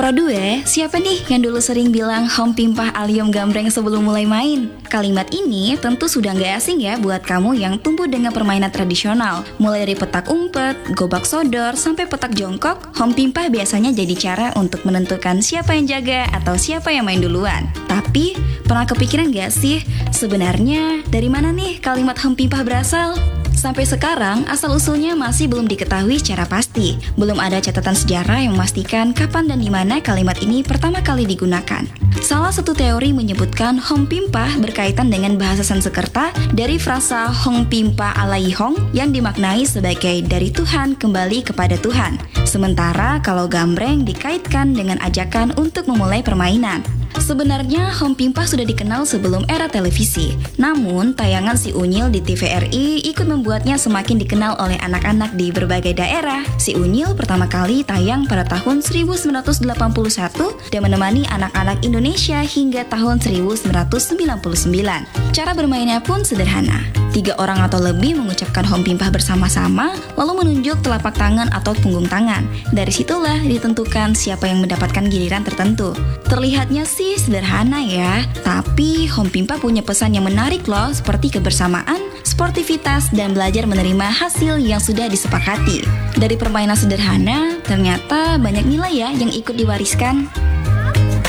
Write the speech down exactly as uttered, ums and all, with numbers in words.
Due, siapa nih yang dulu sering bilang hom pimpah alium gambreng sebelum mulai main? Kalimat ini tentu sudah nggak asing ya buat kamu yang tumbuh dengan permainan tradisional. Mulai dari petak umpet, gobak sodor, sampai petak jongkok, hom pimpah biasanya jadi cara untuk menentukan siapa yang jaga atau siapa yang main duluan. Tapi, pernah kepikiran nggak sih, sebenarnya dari mana nih kalimat hom pimpah berasal? Sampai sekarang, asal-usulnya masih belum diketahui secara pasti. Belum ada catatan sejarah yang memastikan kapan dan di mana kalimat ini pertama kali digunakan. Salah satu teori menyebutkan hom pimpah berkaitan dengan bahasa Sanskerta dari frasa hong pimpa alai hong yang dimaknai sebagai dari Tuhan kembali kepada Tuhan. Sementara kalau gambreng dikaitkan dengan ajakan untuk memulai permainan. Sebenarnya hom pimpah sudah dikenal sebelum era televisi. Namun, tayangan Si Unyil di T V R I ikut membuatnya semakin dikenal oleh anak-anak di berbagai daerah. Si Unyil pertama kali tayang pada tahun seribu sembilan ratus delapan puluh satu dan menemani anak-anak Indonesia hingga tahun seribu sembilan ratus sembilan puluh sembilan. Cara bermainnya pun sederhana. Tiga orang atau lebih mengucapkan hom pimpah bersama-sama, lalu menunjuk telapak tangan atau punggung tangan. Dari situlah ditentukan siapa yang mendapatkan giliran tertentu. Terlihatnya sih sederhana ya, tapi hom pimpah punya pesan yang menarik loh, seperti kebersamaan, sportivitas, dan belajar menerima hasil yang sudah disepakati. Dari permainan sederhana, ternyata banyak nilai ya yang ikut diwariskan.